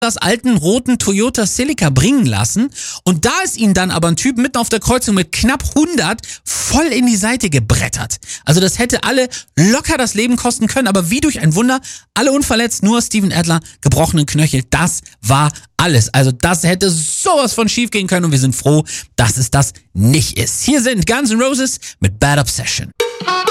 das alten roten Toyota Celica bringen lassen und da ist ihnen dann aber ein Typ mitten auf der Kreuzung mit knapp 100 voll in die Seite gebrettert. Also das hätte alle locker das Leben kosten können, aber wie durch ein Wunder, alle unverletzt, nur Steven Adler, gebrochenen Knöchel, das war alles. Also das hätte sowas von schief gehen können und wir sind froh, dass es das nicht ist. Hier sind Guns N' Roses mit Bad Obsession.